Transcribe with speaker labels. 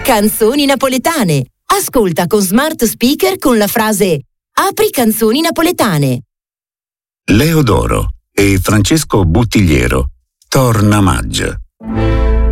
Speaker 1: Canzoni napoletane. Ascolta con smart speaker con la frase "Apri canzoni napoletane".
Speaker 2: Leo Doro e Francesco Buttigliero. Torna Maggia.